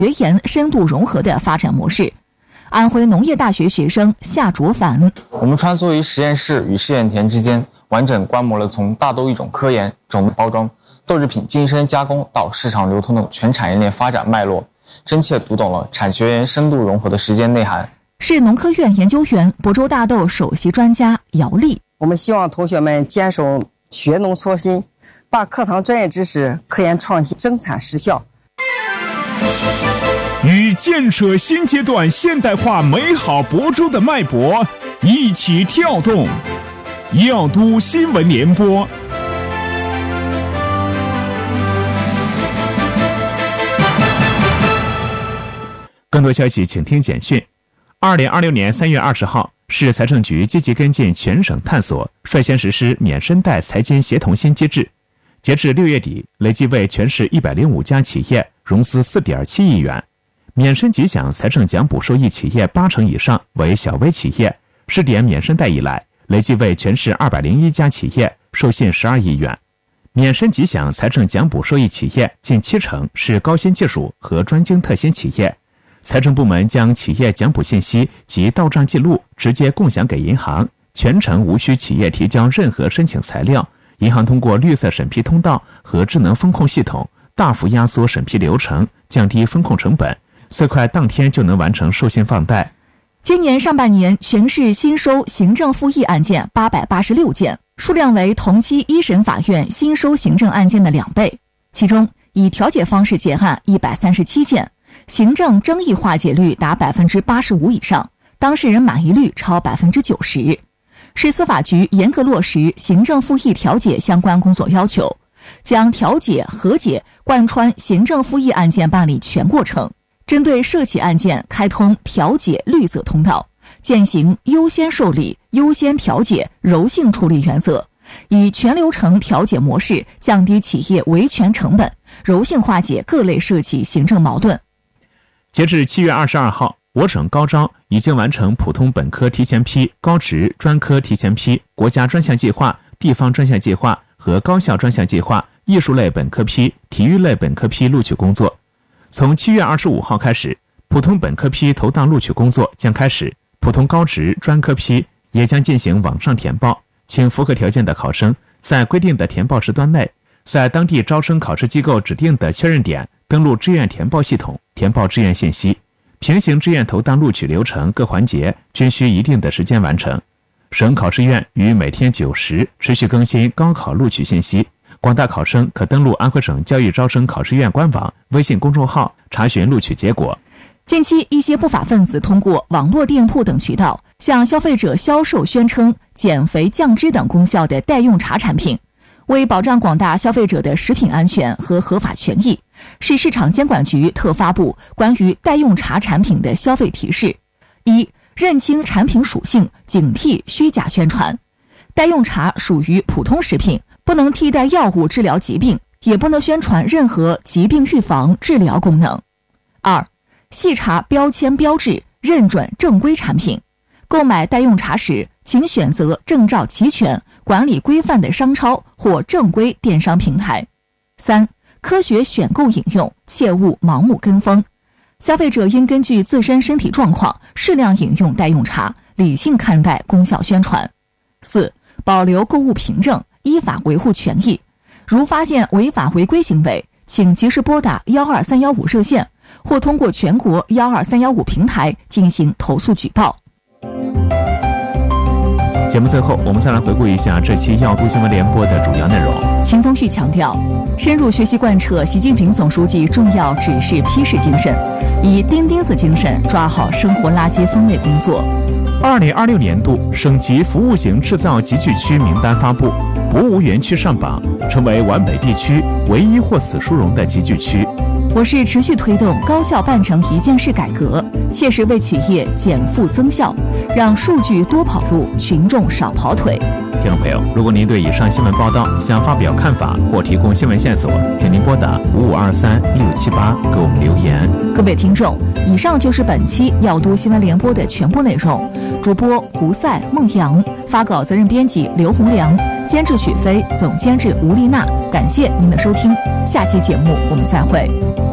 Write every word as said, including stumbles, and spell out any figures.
学研深度融合的发展模式。安徽农业大学学生夏卓凡， 我们穿梭于实验室与试验田之间，完整观摩了从大豆一种科研、种子包装、豆制品精深加工到市场流通的全产业链发展脉络，真切读懂了产学研深度融合的实践内涵。 是农科院研究员、亳州大豆首席专家姚丽。 我们希望同学们坚守学农创新，把课堂专业知识、科研创新增产实效， 与建设新阶段现代化美好亳州的脉搏一起跳动。耀都新闻联播。更多消息请听简讯。二零二六年三月二十号，市财政局积极跟进全省探索，率先实施免申贷财监协同新机制。截至六月底，累计为全市一百零五家企业融资四点七亿元。免申即享财政奖补受益企业八成以上为小微企业。试点免申贷以来，累计为全市二百零一家企业授信十二亿元。免申即享财政奖补受益企业近七成是高新技术和专精特新企业。财政部门将企业奖补信息及到账记录直接共享给银行，全程无需企业提交任何申请材料。银行通过绿色审批通道和智能风控系统，大幅压缩审批流程，降低风控成本，最快当天就能完成授信放贷。 今年上半年，全市新收行政复议案件八百八十六件，数量为同期一审法院新收行政案件的两倍。其中，以调解方式结案一百三十七件，行政争议化解率达百分之八十五以上，当事人满意率超百分之九十。市司法局严格落实行政复议调解相关工作要求，将调解和解贯穿行政复议案件办理全过程。针对涉企案件开通调解绿色通道，践行优先受理、优先调解、柔性处理原则，以全流程调解模式降低企业维权成本，柔性化解各类涉企行政矛盾。 截至七月二十二号，我省高招已经完成普通本科提前批、高职专科提前批、国家专项计划、地方专项计划和高校专项计划、艺术类本科批、体育类本科批录取工作。从七月二十五号开始，普通本科批投档录取工作将开始，普通高职专科批也将进行网上填报。请符合条件的考生在规定的填报时段内，在当地招生考试机构指定的确认点登录志愿填报系统填报志愿信息。平行志愿投档录取流程各环节均需一定的时间完成。省考试院于每天九时持续更新高考录取信息，广大考生可登录安徽省教育招生考试院官网、微信公众号查询录取结果。 近期，一些不法分子通过网络店铺等渠道向消费者销售宣称减肥降脂等功效的代用茶产品。为保障广大消费者的食品安全和合法权益，市市场监管局特发布关于代用茶产品的消费提示：一、认清产品属性，警惕虚假宣传。代用茶属于普通食品，不能替代药物治疗疾病，也不能宣传任何疾病预防、治疗功能。二、细查标签标志，认准正规产品。购买代用茶时，请选择证照齐全、管理规范的商超或正规电商平台。三、科学选购饮用，切勿盲目跟风。消费者应根据自身身体状况适量饮用代用茶，理性看待功效宣传。四、保留购物凭证，依法维护权益。如发现违法违规行为，请及时拨打一二三一五热线，或通过全国一二三一五平台进行投诉举报。 节目最后，我们再来回顾一下这期耀都新闻联播的主要内容。 秦风旭强调，深入学习贯彻习近平总书记重要指示批示精神，以钉钉子精神抓好生活垃圾分类工作。 二零二六年度省级服务型制造集聚区名单发布，博物园区上榜，成为皖北地区唯一获此殊荣的集聚区。 我市持续推动高效办成一件事改革，切实为企业减负增效，让数据多跑路，群众少跑腿。 听众朋友，如果您对以上新闻报道想发表看法或提供新闻线索，请您拨打五五二三六七八给我们留言。 各位听众，以上就是本期耀都新闻联播的全部内容。主播胡赛、孟阳，发稿责任编辑刘洪良，监制许飞，总监制吴丽娜。感谢您的收听，下期节目我们再会。